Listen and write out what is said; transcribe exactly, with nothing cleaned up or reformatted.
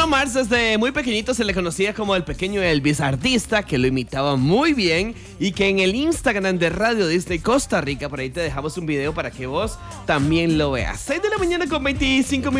Mars desde muy pequeñito se le conocía como el pequeño Elvis, artista que lo imitaba muy bien y que en el Instagram de Radio Disney Costa Rica, por ahí te dejamos un video para que vos también lo veas. seis de la mañana con veinticinco minutos.